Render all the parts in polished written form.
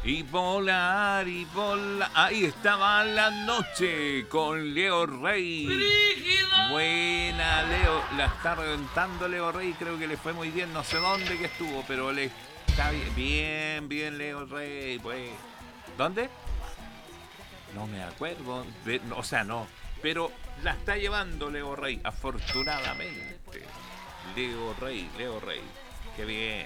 Y volar, y volar. Ahí estaba la noche con Leo Rey. ¡Brígido! Buena, Leo. La está reventando Leo Rey. Creo que le fue muy bien. No sé dónde que estuvo, pero le está bien. Bien, bien, Leo Rey. Pues. ¿Dónde? No me acuerdo. O sea, no. Pero la está llevando Leo Rey, afortunadamente. Leo Rey, Leo Rey. Qué bien.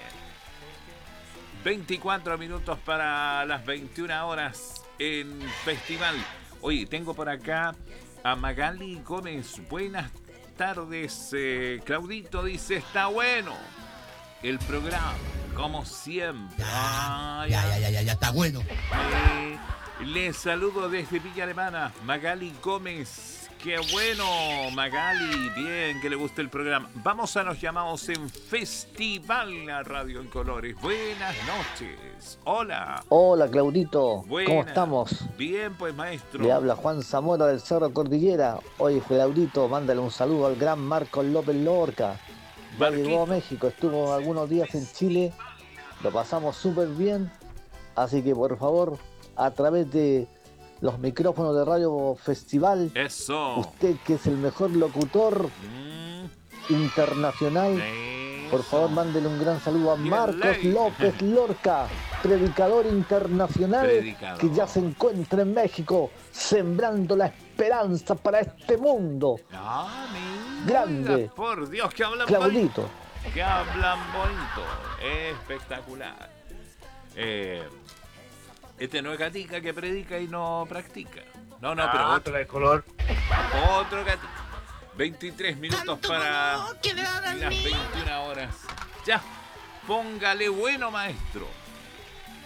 24 minutos para las 21 horas en Festival. Oye, tengo por acá a Magali Gómez. Buenas tardes, Claudito dice, está bueno el programa, como siempre. Ya, está bueno. Les saludo desde Villa Alemana, Magali Gómez. Qué bueno, Magali, bien, que le guste el programa. Vamos a los llamados en Festival, la radio en colores. Buenas noches, hola. Hola, Claudito. Buenas. ¿Cómo estamos? Bien, pues, maestro. Le habla Juan Zamora del Cerro Cordillera. Oye, Claudito, mándale un saludo al gran Marcos López Lorca. Ya llegó a México, estuvo algunos días en Chile, lo pasamos súper bien, así que por favor, a través de los micrófonos de Radio Festival, eso, usted que es el mejor locutor internacional, por favor mándele un gran saludo a Marcos López Lorca, predicador internacional, que ya se encuentra en México sembrando la esperanza para este mundo. Grande. Por Dios, que hablan Claudito. Bonito. Que hablan bonito. Espectacular. Este no es Gatica que predica y no practica. No, pero otro de color. Otro Gatica. 23 minutos para las 21 horas. Ya, póngale bueno, maestro.